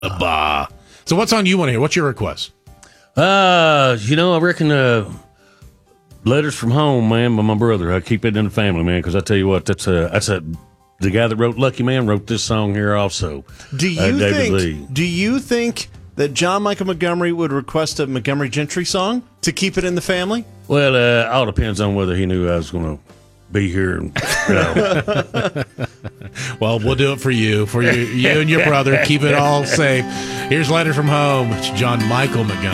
Bah. So what song do you want to hear? What's your request? I reckon Letters from Home, man, by my brother. I keep it in the family, man, because I tell you what, that's the guy that wrote Lucky Man wrote this song here also. Do you think that John Michael Montgomery would request a Montgomery Gentry song to keep it in the family? Well, all depends on whether he knew I was going to be here. Well, we'll do it for you and your brother. Keep it all safe. Here's Letter from Home. It's John Michael Montgomery.